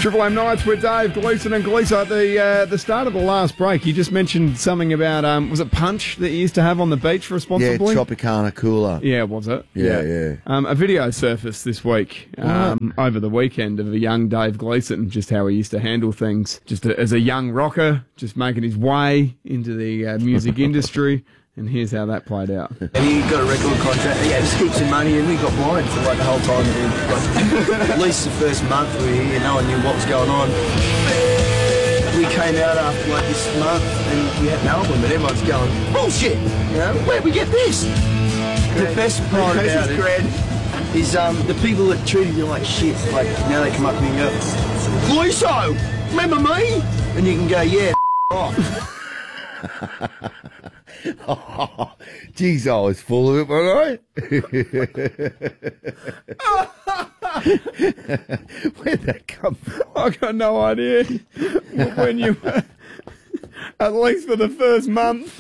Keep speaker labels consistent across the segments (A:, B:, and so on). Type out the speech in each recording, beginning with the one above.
A: Triple M Nights with Dave Gleeson and Gleeson. At the start of the last break, you just mentioned something about, was it punch that you used to have on the beach responsibly?
B: Yeah, Tropicana Cooler.
A: Yeah, was it?
B: Yeah.
A: A video surfaced this week, over the weekend, of a young Dave Gleeson, just how he used to handle things, just as a young rocker, just making his way into the music industry. And here's how that played out.
C: And he got a record contract, he had heaps of money, and we got blind for like the whole time. At least the first month we were here, no one knew what was going on. We came out after like this month, and we had an album, and everyone's going, bullshit! You know, where'd we get this? The best part about it is the people that treated you like shit, like now they come up to me and go, Gleeso, remember me? And you can go, yeah, off.
B: Oh, geez, I was full of it, wasn't I? Where'd that come from?
A: I got no idea. When you, at least for the first month.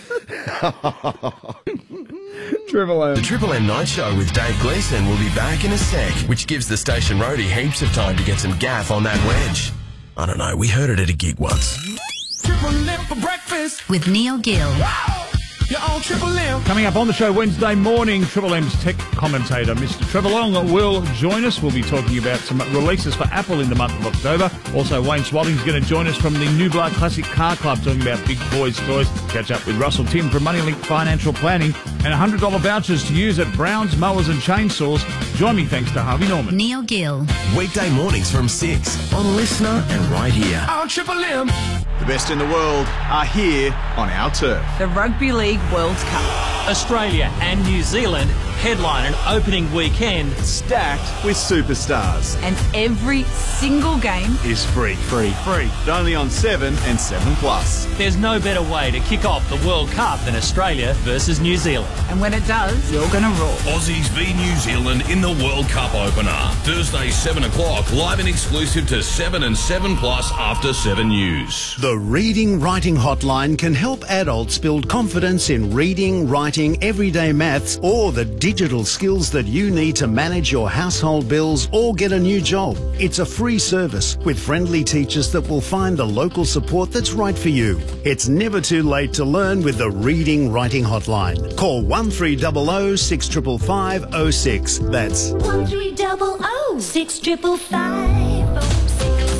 A: Triple M.
D: The Triple M Night Show with Dave Gleeson will be back in a sec, which gives the station roadie heaps of time to get some gaff on that wedge. I don't know, we heard it at a gig once.
E: Triple M for breakfast
F: with Neil Gill.
E: You're on Triple M.
G: Coming up on the show Wednesday morning, Triple M's tech commentator, Mr. Trevor Long, will join us. We'll be talking about some releases for Apple in the month of October. Also, Wayne Swalding's going to join us from the Nublar Classic Car Club, talking about big boys' toys. Catch up with Russell Tim from Moneylink Financial Planning, and $100 vouchers to use at Brown's Mowers and Chainsaws. Join me thanks to Harvey Norman.
F: Neil Gill.
D: Weekday mornings from 6 on Listener and right here.
E: On Triple M.
H: The best in the world are here on our turf.
I: The Rugby League World Cup.
J: Australia and New Zealand headline an opening weekend
H: Stacked with superstars.
I: And every single game
H: is free. Free. But only on 7 and 7 Plus.
J: There's no better way to kick off the World Cup than Australia versus New Zealand.
I: And when it does, you're going to roar.
K: Aussies v New Zealand in the World Cup opener. Thursday 7 o'clock, live and exclusive to 7 and 7 Plus after 7 News.
L: The Reading Writing Hotline can help adults build confidence in reading, writing, everyday maths, or the digital skills that you need to manage your household bills or get a new job. It's a free service with friendly teachers that will find the local support that's right for you. It's never too late to learn with the Reading Writing Hotline. Call 1300 655 06. That's
F: 1300 655 06.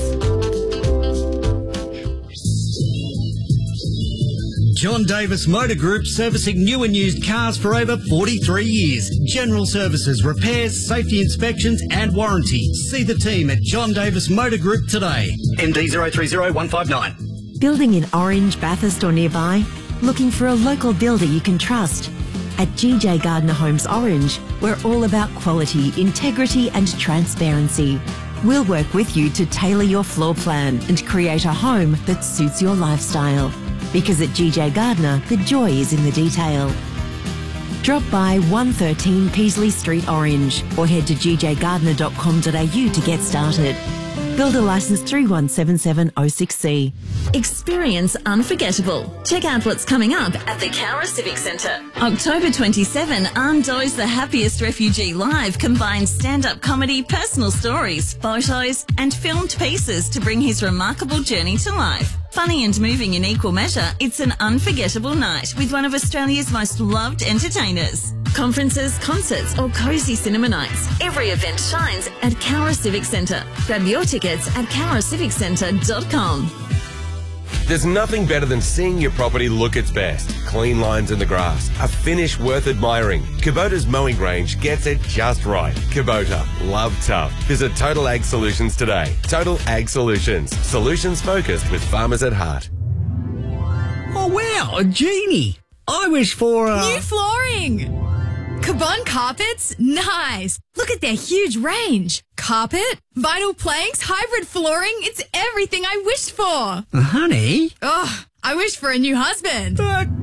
M: John Davis Motor Group, servicing new and used cars for over 43 years. General services, repairs, safety inspections and warranty. See the team at John Davis Motor Group today.
N: MD 030159.
O: Building in Orange, Bathurst or nearby? Looking for a local builder you can trust? At GJ Gardner Homes Orange, we're all about quality, integrity and transparency. We'll work with you to tailor your floor plan and create a home that suits your lifestyle. Because at GJ Gardner, the joy is in the detail. Drop by 113 Peasley Street, Orange, or head to gjgardner.com.au to get started. Builder licence 3177066C.
P: Experience unforgettable. Check out what's coming up at the Cowra Civic Centre. October 27, Ando's The Happiest Refugee Live combines stand-up comedy, personal stories, photos and filmed pieces to bring his remarkable journey to life. Funny and moving in equal measure, it's an unforgettable night with one of Australia's most loved entertainers. Conferences, concerts or cosy cinema nights. Every event shines at Cowra Civic Centre. Grab your tickets at cowraciviccentre.com.
D: There's nothing better than seeing your property look its best. Clean lines in the grass, a finish worth admiring. Kubota's mowing range gets it just right. Kubota, love tough. Visit Total Ag Solutions today. Total Ag Solutions. Solutions focused with farmers at heart.
M: Oh wow, a genie. I wish for
Q: new flooring. Cabon carpets? Nice. Look at their huge range. Carpet, vinyl planks, hybrid flooring. It's everything I wished for.
M: Honey?
Q: Oh, I wish for a new husband.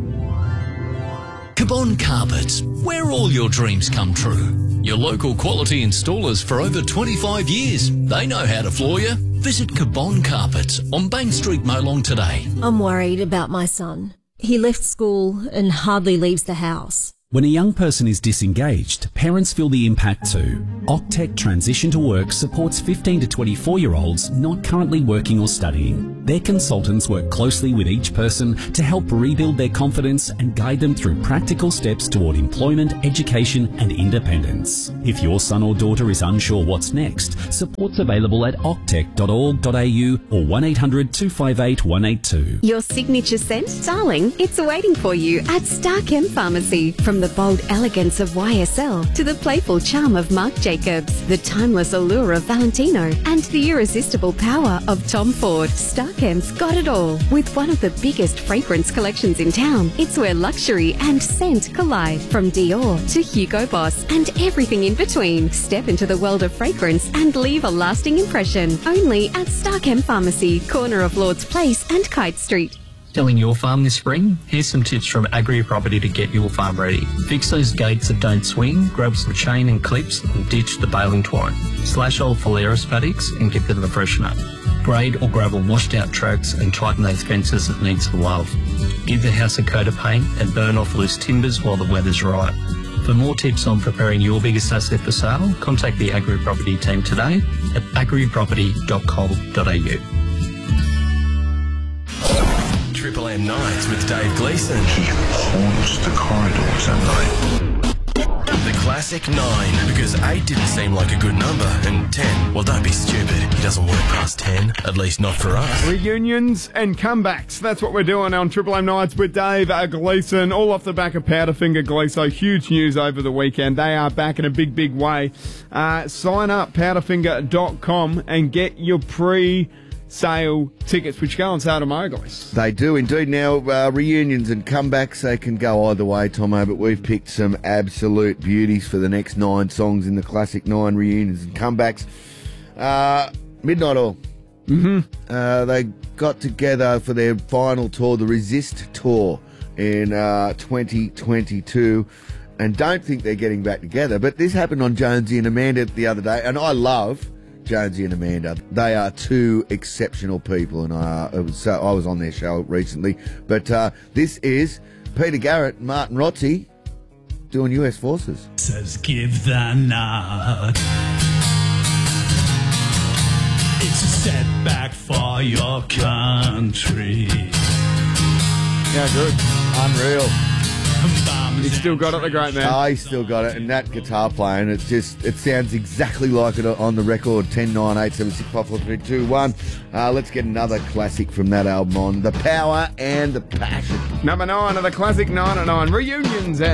K: Cabon Carpets, where all your dreams come true. Your local quality installers for over 25 years. They know how to floor you. Visit Cabon Carpets on Bank Street, Molong today.
R: I'm worried about my son. He left school and hardly leaves the house. When a young person is disengaged, parents feel the impact too. Octec Transition to Work supports 15 to 24-year-olds not currently working or studying. Their consultants work closely with each person to help rebuild their confidence and guide them through practical steps toward employment, education and independence. If your son or daughter is unsure what's next, support's available at octec.org.au or 1800 258 182.
S: Your signature scent? Darling, it's waiting for you at Starchem Pharmacy. From the bold elegance of YSL to the playful charm of Marc Jacobs, the timeless allure of Valentino, and the irresistible power of Tom Ford, Starchem's got it all. With one of the biggest fragrance collections in town, it's where luxury and scent collide. From Dior to Hugo Boss and everything in between. Step into the world of fragrance and leave a lasting impression. Only at Starchem Pharmacy, corner of Lord's Place and Kite Street.
T: Selling your farm this spring? Here's some tips from Agri Property to get your farm ready. Fix those gates that don't swing, grab some chain and clips and ditch the baling twine. Slash old Falera spatics and give them a freshen up. Grade or gravel washed out tracks and tighten those fences that need some love. Give the house a coat of paint and burn off loose timbers while the weather's right. For more tips on preparing your biggest asset for sale, contact the Agri Property team today at agriproperty.com.au.
D: Triple M Nights with Dave Gleeson.
U: He haunts the corridors at night.
D: The classic 9, because 8 didn't seem like a good number, and 10, well, don't be stupid. He doesn't work past 10, at least not for us.
A: Reunions and comebacks. That's what we're doing on Triple M Nights with Dave Gleeson, all off the back of Powderfinger Gleeso. Huge news over the weekend. They are back in a big, big way. Sign up, powderfinger.com, and get your pre-sale tickets, which go on sale tomorrow, guys.
B: They do indeed. Now, reunions and comebacks, they can go either way, Tomo, but we've picked some absolute beauties for the next 9 songs in the classic 9 reunions and comebacks. Midnight Oil. They got together for their final tour, the Resist Tour, in 2022, and don't think they're getting back together. But this happened on Jonesy and Amanda the other day, and I love Jonesy and Amanda. They are two exceptional people, and I was on their show recently. But this is Peter Garrett and Martin Rotzi doing US Forces.
V: Says give the nod. It's a setback for your country.
B: Yeah, good. Unreal.
A: He's still got it, the great man.
B: Oh, he's still got it. And that guitar playing, it sounds exactly like it on the record. 10, 9, 8, 7, 6, 5, 4, 3, 2, 1. Let's get another classic from that album on. The Power and the Passion.
A: Number 9 of the classic 9 Reunions.